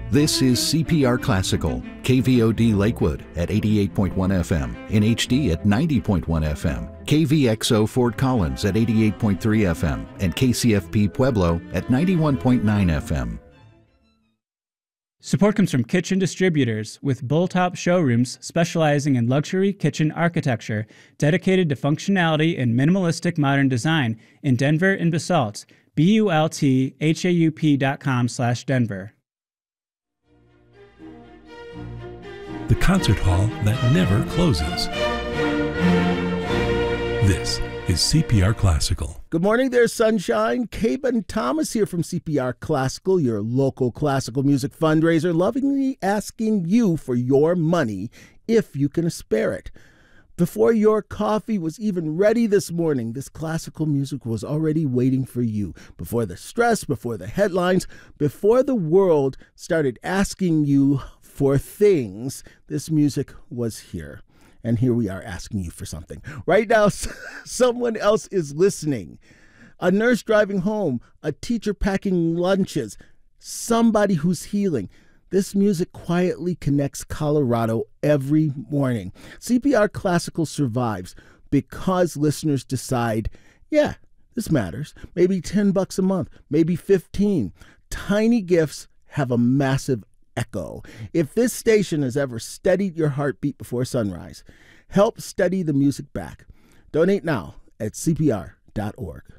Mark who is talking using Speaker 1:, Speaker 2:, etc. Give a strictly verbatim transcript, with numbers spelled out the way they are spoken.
Speaker 1: This is C P R Classical, K V O D Lakewood at eighty-eight point one F M, in H D at ninety point one F M, K V X O Fort Collins at eighty-eight point three F M, and K C F P Pueblo at ninety-one point nine F M.
Speaker 2: Support comes from Kitchen Distributors, with Bulltop showrooms specializing in luxury kitchen architecture, dedicated to functionality and minimalistic modern design in Denver and Basalt. B U L T H A U P dot com slash Denver.
Speaker 3: The concert hall that never closes. This is C P R Classical.
Speaker 4: Good morning there, sunshine. Caben Thomas here from C P R Classical, your local classical music fundraiser, lovingly asking you for your money if you can spare it. Before your coffee was even ready this morning, this classical music was already waiting for you. Before the stress, before the headlines, before the world started asking you for things, this music was here. And here we are asking you for something. Right now, someone else is listening. A nurse driving home, a teacher packing lunches, somebody who's healing. This music quietly connects Colorado every morning. C P R Classical survives because listeners decide, yeah, this matters. Maybe ten bucks a month, maybe fifteen. Tiny gifts have a massive echo. If this station has ever steadied your heartbeat before sunrise, help steady the music back. Donate now at C P R dot org.